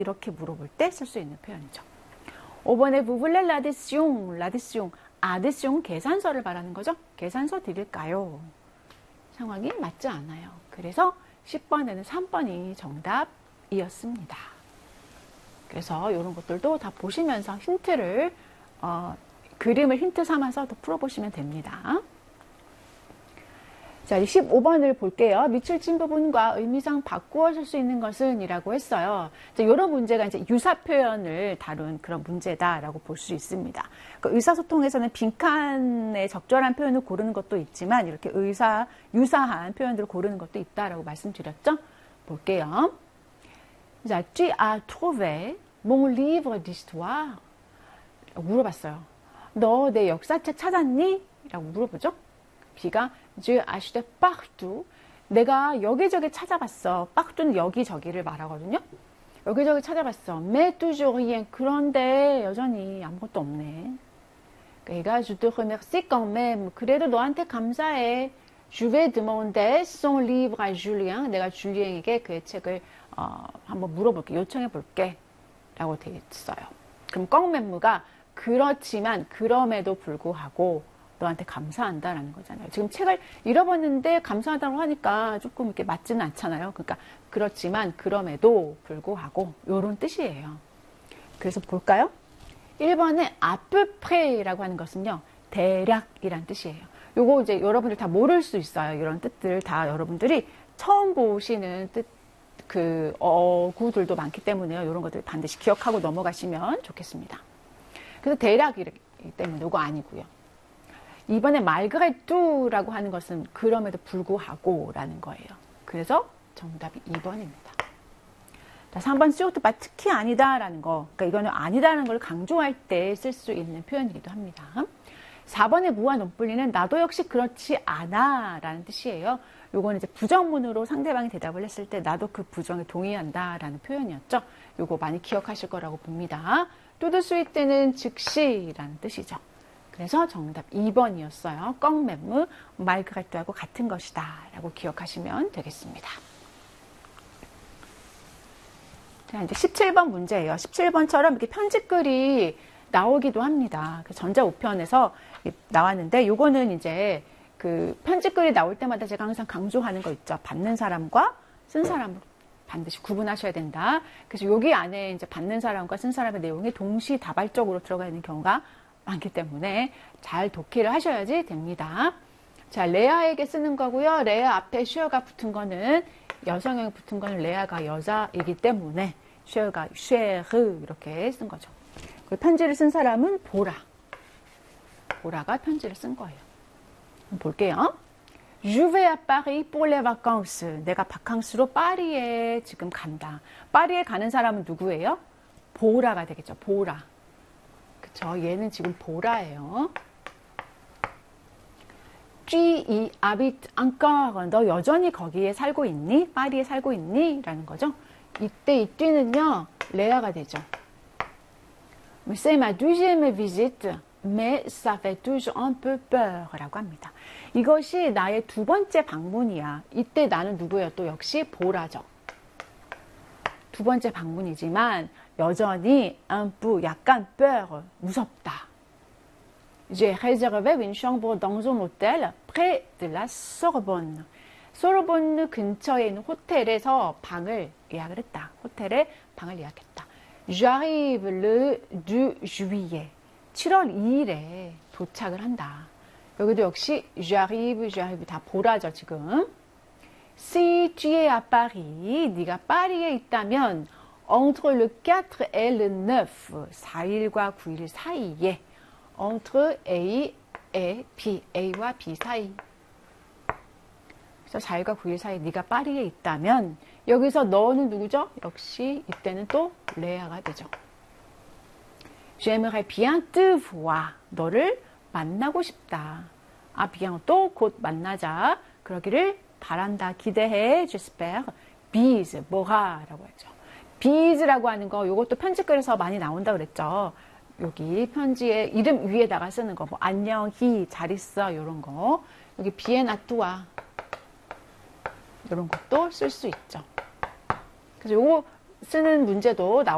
이렇게 물어볼 때 쓸 수 있는 표현이죠. 5번에 vous voulez l'addition, l'addition. addition 계산서를 말하는 거죠. 계산서 드릴까요? 상황이 맞지 않아요. 그래서 10번에는 3번이 정답이었습니다. 그래서 이런 것들도 다 보시면서 힌트를 그림을 힌트 삼아서 더 풀어보시면 됩니다. 자, 15번을 볼게요. 밑줄 친 부분과 의미상 바꾸어 쓸 수 있는 것은 이라고 했어요. 이런 문제가 이제 유사 표현을 다룬 그런 문제다라고 볼 수 있습니다. 그러니까 의사소통에서는 빈칸에 적절한 표현을 고르는 것도 있지만 이렇게 유사한 표현들을 고르는 것도 있다라고 말씀드렸죠. 볼게요. 자, tu as trouvé mon livre d'histoire? 물어봤어요. 너 내 역사책 찾았니? 라고 물어보죠. B가 j'ai acheté partout. 내가 여기저기 찾아봤어. partout는 여기저기를 말하거든요. 여기저기 찾아봤어. mais toujours rien. 그런데 여전히 아무것도 없네. 그러니까 je te remercie quand même. 그래도 너한테 감사해. Je vais demander son livre à Julien. 내가 줄리엔에게 그의 책을 한번 물어볼게. 요청해볼게. 라고 되어 있어요. 그럼 껑맨무가 그렇지만 그럼에도 불구하고 너한테 감사한다라는 거잖아요. 지금 책을 잃어버렸는데 감사하다고 하니까 조금 이렇게 맞지는 않잖아요. 그러니까 그렇지만 그럼에도 불구하고 이런 뜻이에요. 그래서 볼까요? 1번에 à peu pres라고 하는 것은요. 대략이란 뜻이에요. 요거 이제 여러분들 다 모를 수 있어요. 이런 뜻들 다 여러분들이 처음 보시는 뜻 그 어구들도 많기 때문에요. 이런 것들 반드시 기억하고 넘어가시면 좋겠습니다. 그래서 대략이기 때문에 이거 아니고요. 이번에 malgré tout라고 하는 것은 그럼에도 불구하고 라는 거예요. 그래서 정답이 2번입니다. 자, 3번 surtout 특히 아니다 라는 거. 그러니까 이거는 아니다라는 걸 강조할 때 쓸 수 있는 표현이기도 합니다. 4번의 무와 논분리는 나도 역시 그렇지 않아 라는 뜻이에요. 요거는 이제 부정문으로 상대방이 대답을 했을 때 나도 그 부정에 동의한다 라는 표현이었죠. 요거 많이 기억하실 거라고 봅니다. 뚜드수이 때는 즉시 라는 뜻이죠. 그래서 정답 2번이었어요. 껑맨무 말그레트하고 같은 것이다 라고 기억하시면 되겠습니다. 자, 이제 17번 문제예요. 17번처럼 이렇게 편집글이 나오기도 합니다. 그 전자우편에서 나왔는데 요거는 이제 그 편집글이 나올 때마다 제가 항상 강조하는 거 있죠. 받는 사람과 쓴 사람을 반드시 구분하셔야 된다. 그래서 여기 안에 이제 받는 사람과 쓴 사람의 내용이 동시다발적으로 들어가 있는 경우가 많기 때문에 잘 독해를 하셔야지 됩니다. 자, 레아에게 쓰는 거고요. 레아 앞에 쉐어가 붙은 거는 여성형이 붙은 거는 레아가 여자이기 때문에 쉐어가 쉐르 이렇게 쓴 거죠. 그 편지를 쓴 사람은 보라. 보라가 편지를 쓴 거예요. 볼게요. Je vais à Paris pour les vacances. 내가 바캉스로 파리에 지금 간다. 파리에 가는 사람은 누구예요? 보라가 되겠죠. 보라. 그쵸? 얘는 지금 보라예요. Tu y habites encore. 너 여전히 거기에 살고 있니? 파리에 살고 있니? 라는 거죠. 이때 이 띠는요. 레아가 되죠. C'est ma deuxième visite. Mais ça fait toujours un peu peur 라고 합니다. 이것이 나의 두 번째 방문이야. 이때 나는 누구예요? 또 역시 보라죠. 두 번째 방문이지만 여전히 un peu 약간 peur 무섭다. J'ai réservé une chambre dans un hôtel près de la Sorbonne. 소르본느 근처에 있는 호텔에서 방을 예약을 했다. 호텔에 방을 예약했다. J'arrive le 2 juillet. 7월 2일에 도착을 한다. 여기도 역시 j'arrive 다 보라죠 지금. Si tu es à Paris, 네가 파리에 있다면 entre le 4 et le 9, 4일과 9일 사이에 entre A et B, A와 B 사이. 그래서 4일과 9일 사이 네가 파리에 있다면 여기서 너는 누구죠? 역시 이때는 또 레아가 되죠. J'aimerais bien te voir. 너를 만나고 싶다. 아, bien 또 곧 만나자. 그러기를 바란다. 기대해. J'espère. Bise, 뭐가 라고 했죠. Bise라고 하는 거 이것도 편집글에서 많이 나온다 그랬죠. 여기 편지의 이름 위에다가 쓰는 거. 뭐 안녕히 잘 있어 이런 거. 여기 bien à toi. 이런 것도 쓸 수 있죠. 그래서 요거 쓰는 문제도 나오고